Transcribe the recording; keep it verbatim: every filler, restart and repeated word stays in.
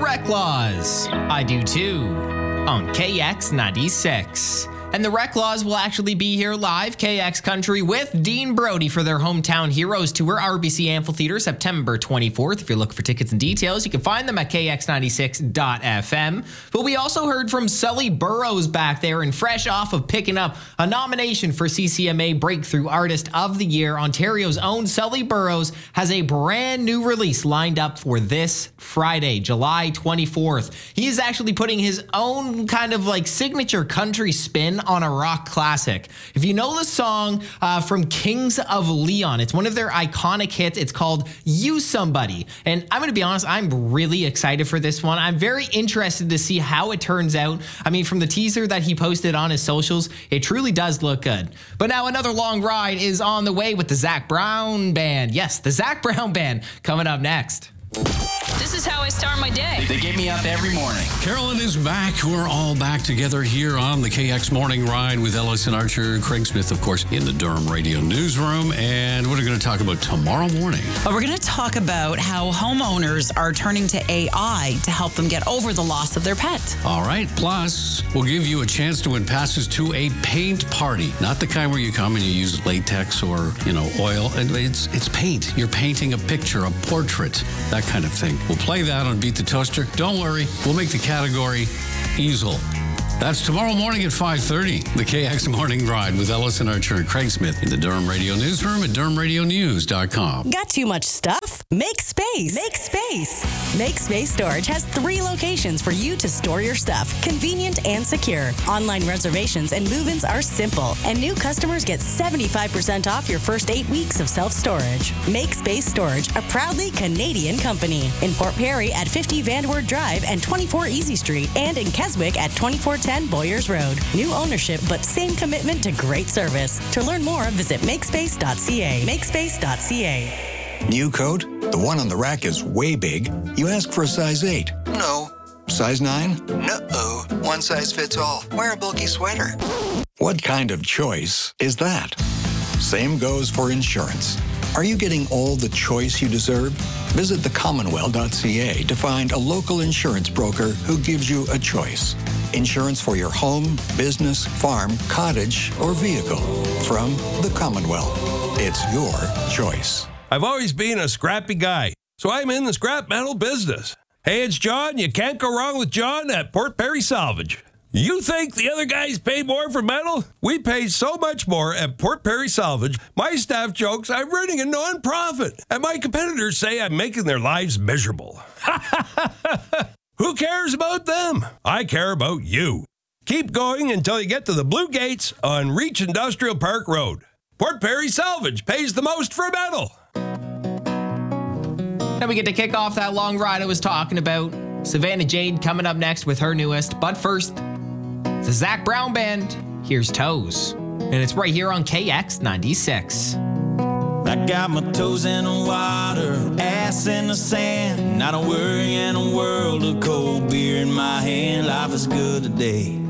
Reclaws. I do too. On K X ninety-six. And the Reclaws will actually be here live, K X Country, with Dean Brody for their Hometown Heroes Tour, R B C Amphitheater, September twenty-fourth. If you're looking for tickets and details, you can find them at K X ninety-six dot F M. But we also heard from Sully Burrows back there, and fresh off of picking up a nomination for C C M A Breakthrough Artist of the Year, Ontario's own Sully Burrows has a brand new release lined up for this Friday, July twenty-fourth. He is actually putting his own kind of like signature country spin on a rock classic. If you know the song uh, from Kings of Leon, it's one of their iconic hits. It's called You Somebody. And I'm going to be honest, I'm really excited for this one. I'm very interested to see how it turns out. I mean, from the teaser that he posted on his socials, it truly does look good. But now another long ride is on the way with the Zac Brown Band. Yes, the Zac Brown Band coming up next. This is how I start my day. They get me up every morning. Carolyn is back. We're all back together here on the K X Morning Ride with Ellison Archer, Craig Smith, of course, in the Durham Radio Newsroom. And what are we going to talk about tomorrow morning? Well, we're going to talk about how homeowners are turning to A I to help them get over the loss of their pet. All right. Plus, we'll give you a chance to win passes to a paint party. Not the kind where you come and you use latex or, you know, oil. And It's, it's paint. You're painting a picture, a portrait, that kind of thing. We'll play that on Beat the Toaster. Don't worry, we'll make the category easel. That's tomorrow morning at five thirty. The K X Morning Ride with Ellison Archer and Craig Smith in the Durham Radio Newsroom at durham radio news dot com. Got too much stuff? Make space. Make space. Make Space Storage has three locations for you to store your stuff. Convenient and secure. Online reservations and move-ins are simple. And new customers get seventy-five percent off your first eight weeks of self-storage. Make Space Storage, a proudly Canadian company. In Port Perry at fifty Vanderwood Drive and twenty-four Easy Street. And in Keswick at twenty-four ten Boyers Road. New ownership, but same commitment to great service. To learn more, visit makespace dot c a. makespace dot c a. New coat? The one on the rack is way big. You ask for a size eight. No. Size nine? No. One size fits all. Wear a bulky sweater. What kind of choice is that? Same goes for insurance. Are you getting all the choice you deserve? Visit the commonwealth dot c a to find a local insurance broker who gives you a choice. Insurance for your home, business, farm, cottage, or vehicle. From the Commonwealth. It's your choice. I've always been a scrappy guy, so I'm in the scrap metal business. Hey, it's John. You can't go wrong with John at Port Perry Salvage. You think the other guys pay more for metal? We pay so much more at Port Perry Salvage. My staff jokes I'm running a non-profit, and my competitors say I'm making their lives miserable. Who cares about them? I care about you. Keep going until you get to the Blue Gates on Reach Industrial Park Road. Port Perry Salvage pays the most for metal. Now we get to kick off that long ride I was talking about. Savannah Jade coming up next with her newest. But first, the Zac Brown Band. Here's Toes. And it's right here on K X ninety-six. I got my toes in the water, ass in the sand. Not a worry in a world of cold beer in my hand. Life is good today.